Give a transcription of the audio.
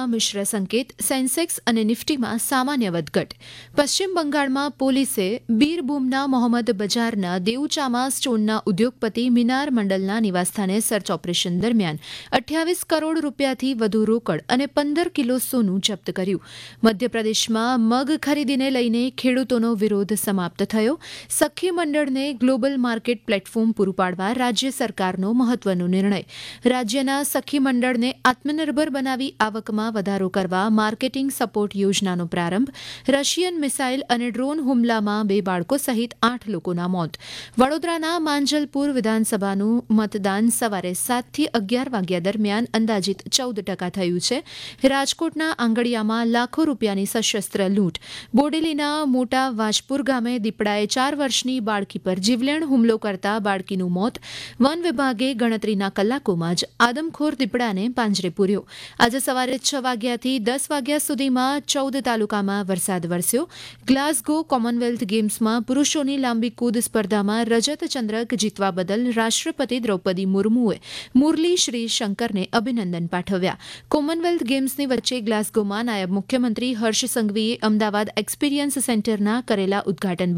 બજારમાં મિશ્ર સંકેત, સેન્સેક્સ અને નિફ્ટીમાં સામાન્ય વધઘટ. પશ્ચિમ બંગાળમાં પોલીસે બીરભૂમના મોહમ્મદ બજારના દેઉચામાં સ્ટોનના ઉદ્યોગપતિ મિનાર મંડલના નિવાસસ્થાને સર્ચ ઓપરેશન દરમિયાન 28 કરોડ રૂપિયાથી વધુ રોકડ અને 15 કિલો સોનું જપ્ત કર્યું. મધ્યપ્રદેશમાં મગ ખરીદીને લઈને ખેડૂતોનો વિરોધ સમાપ્ત થયો. સખી મંડળને ગ્લોબલ માર્કેટ પ્લેટફોર્મ પૂરું પાડવા રાજ્ય સરકારનો મહત્વનો નિર્ણય. રાજ્યના સખી મંડળને આત્મનિર્ભર બનાવી આવકમાં વધારો કરવા માર્કેટિંગ સપોર્ટ યોજનાનો પ્રારંભ. રશિયન મિસાઇલ અને ડ્રોન હુમલામાં 2 બાળકો સહિત 8 લોકોના મોત. વડોદરાના માંજલપુર વિધાનસભાનું મતદાન સવારે 7 થી 11 વાગ્યા દરમિયાન અંદાજિત 14% થયું છે. રાજકોટના આંગડિયામાં લાખો રૂપિયાની સશસ્ત્ર લૂંટ. બોડેલીના મોટા વાજપુર ગામે દીપડાએ 4 વર્ષની બાળકી પર જીવલેણ હુમલો કરતા બાળકીનું મોત. વન વિભાગે ગણતરીના કલાકોમાં જ આદમખોર દીપડાને પાંજરે પૂર્યો. આજે સવારે 6 વાગ્યાથી 10 વાગ્યા સુધીમાં 14 તાલુકામાં વરસાદ વરસ્યો. ગ્લાસગો કોમનવેલ્થ ગેમ્સમાં પુરુષોની લાંબી કૂદ સ્પર્ધામાં રજત ચંદ્રક જીતવા બદલ રાષ્ટ્રપતિ દ્રૌપદી મુર્મુએ મુરલી શ્રી શંકરને અભિનંદન પાઠવ્યા. કોમનવેલ્થ ગેમ્સની વચ્ચે ગ્લાસગોમાં નાયબ મુખ્યમંત્રી હર્ષ સંઘવીએ અમદાવાદ એક્સપિરિયન્સ સેન્ટરના કરેલા ઉદઘાટન